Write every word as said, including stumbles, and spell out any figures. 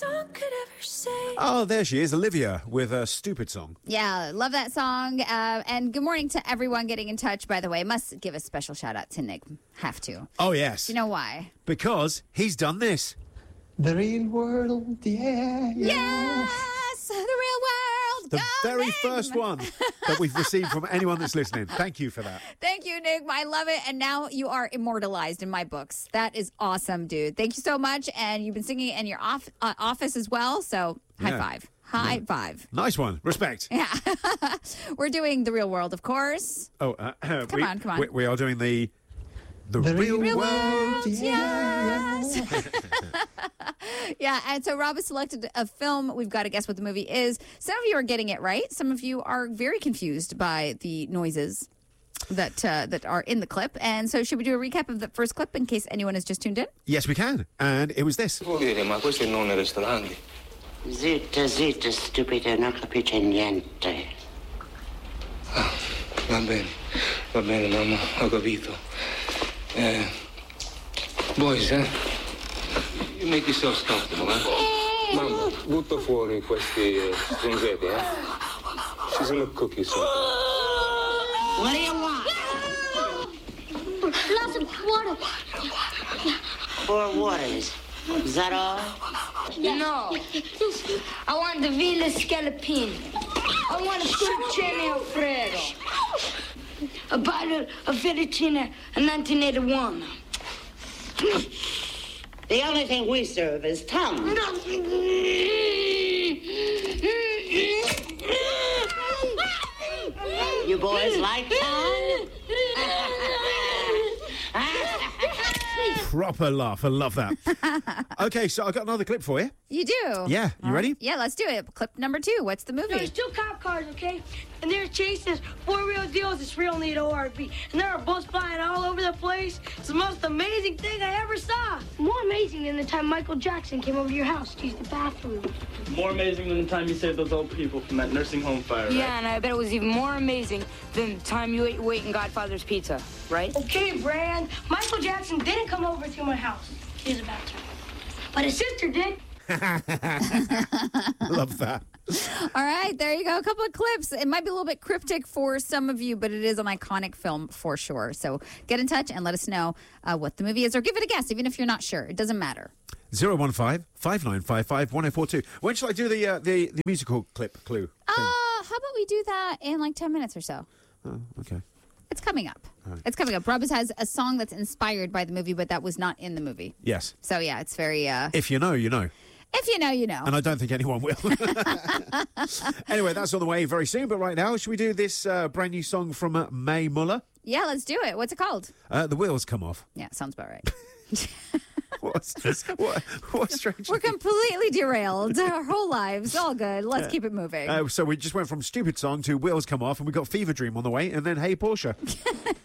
song could ever say. Oh, there she is, Olivia, with a stupid song. Yeah, love that song. Uh, and good morning to everyone getting in touch, by the way. Must give a special shout out to Nick. Have to. Oh, yes. Do you know why? Because he's done this. The real world, yeah, yeah. Yes! The real world! The Go, very Nick! first one that we've received from anyone that's listening. Thank you for that. Thank you, Nick. I love it. And now you are immortalized in my books. That is awesome, dude. Thank you so much. And you've been singing in your off- uh, office as well. So high Yeah. five. High Yeah. five. Nice one. Respect. Yeah. We're doing The Real World, of course. Oh, uh, Come we, on, come on. We, we are doing the the, The real, real world. World, yeah, yes. Yeah, and so Rob has selected a film. We've got to guess what the movie is. Some of you are getting it right. Some of you are very confused by the noises that uh, that are in the clip. And so should we do a recap of the first clip in case anyone has just tuned in? Yes, we can. And it was this. Vuol dire, ma questo è il nome ristorante. Zitta, zitta, stupida, non capisce niente. Va bene, va bene, mamma, ho capito. Eh, boys, eh? You make yourselves comfortable, eh? Mamma, butta fuori questi eh, stringhetti, eh? She's gonna cook you something. What do you want? Lots of water. Four waters. Is that all? No. I want the Villa Scalapini. I want a fettuccine Alfredo. A bottle of fettuccine in nineteen eighty-one. The only thing we serve is tongue. You boys like tongue? Proper laugh. I love that. Okay, so I got another clip for you. You do? Yeah, you All ready? right. Yeah, let's do it. Clip number two. What's the movie? There's two cop cars, okay? And they're chasing four real deals. It's real neat O R B. And there are bullets flying all over the place. It's the most amazing thing I ever saw. More amazing than the time Michael Jackson came over to your house to use the bathroom. More amazing than the time you saved those old people from that nursing home fire, right? Yeah, and I bet it was even more amazing than the time you ate your weight in Godfather's Pizza, right? Okay, Brand. Michael Jackson didn't come over to my house to use the bathroom. But his sister did. Love that. All right, there you go. A couple of clips. It might be a little bit cryptic for some of you, but it is an iconic film for sure. So get in touch and let us know uh, what the movie is, or give it a guess, even if you're not sure. It doesn't matter. zero one five, five nine five five, one oh four two. When shall I do the uh, the, the musical clip clue? Uh, thing? how about we do that in like ten minutes or so? Oh, okay. It's coming up. Right. It's coming up. Robbins has a song that's inspired by the movie, but that was not in the movie. Yes. So yeah, it's very... Uh, If you know, you know. if you know, you know. And I don't think anyone will. Anyway, that's on the way very soon. But right now, should we do this uh, brand new song from uh, Mae Muller? Yeah, let's do it. What's it called? Uh, the wheels come off. Yeah, sounds about right. What's, what, what strange? We're completely derailed. Our whole lives. All good. Let's keep it moving. Uh, so we just went from stupid song to wheels come off, and we got Fever Dream on the way, and then Hey Portia.